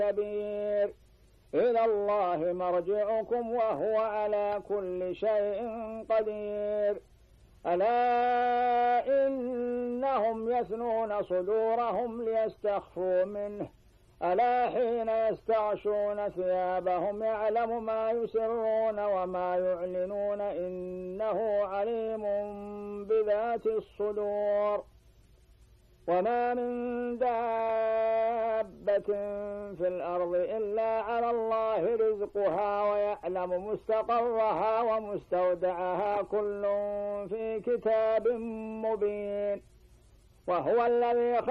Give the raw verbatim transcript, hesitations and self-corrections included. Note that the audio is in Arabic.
كبير إلى الله مرجعكم وهو على كل شيء قدير ألا إنهم يثنون صدورهم ليستخفوا منه ألا حين يستغشون ثيابهم يعلم ما يسرون وما يعلنون إنه عليم بذات الصدور وما من دابة في الأرض إلا على الله رزقها ويعلم مستقرها ومستودعها كل في كتاب مبين وهو الذي